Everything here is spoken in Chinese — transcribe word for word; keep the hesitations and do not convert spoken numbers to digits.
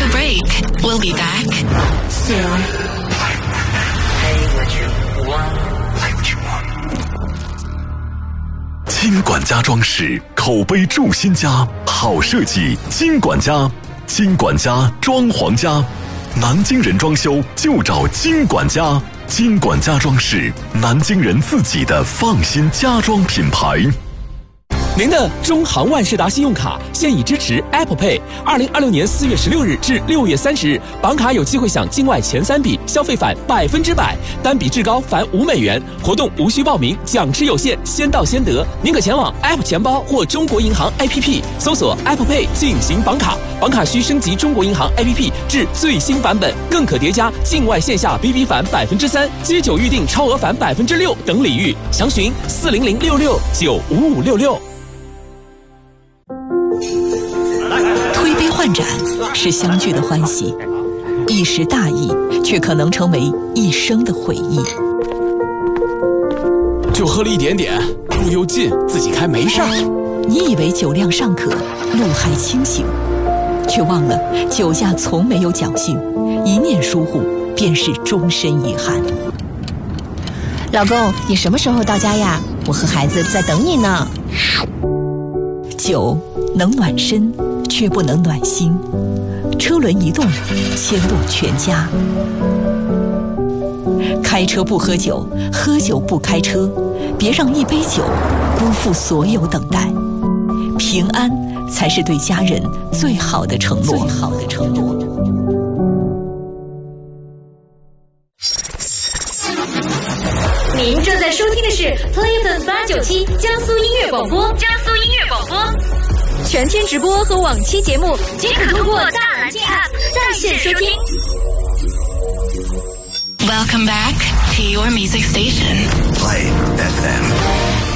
Take a break. We'll be back soon. Play what you want. Play what you want. 金管家装饰口碑筑新家，好设计金管家，金管家装潢家，南京人装修就找金管家，金管家装饰，南京人自己的放心家装品牌。 您的中航万事达信用卡现已支持 Apple Pay。二零二六年四月十六日至六月三十日，绑卡有机会享境外前三笔消费返百分之百，单笔至高返五美元。活动无需报名，奖池有限，先到先得。您可前往 App 钱包或中国银行 A P P 搜索 Apple Pay 进行绑卡，绑卡需升级中国银行 A P P 至最新版本，更可叠加境外线下 B B 返百分之三、街酒预订超额返百分之六等礼遇。详询四零零六六九五五六六。 推杯换盏是相聚的欢喜，一时大意却可能成为一生的回忆。 就喝了一点点，路又近，自己开没事儿。 你以为酒量尚可，路还清醒，却忘了酒驾从没有侥幸，一念疏忽便是终身遗憾。 老公，你什么时候到家呀？我和孩子在等你呢。 酒能暖身，却不能暖心。车轮一动，牵动全家。开车不喝酒，喝酒不开车，别让一杯酒辜负所有等待。平安才是对家人最好的承诺。最好的承诺。 您正在收听的是 Play 八九七江苏音乐广播，江苏音乐广播。全天直播和往期节目均可通过大蓝鲸 App 在线收听。 Welcome back to your music station. Play F M。